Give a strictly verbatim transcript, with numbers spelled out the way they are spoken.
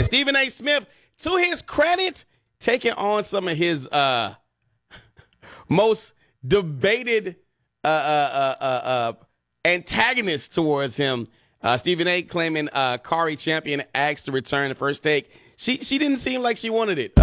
And Stephen A. Smith, to his credit, taking on some of his uh, most debated uh, uh, uh, uh, uh, antagonists towards him. Uh, Stephen A. claiming uh, Kari Champion asked to return the first take. She she didn't seem like she wanted it.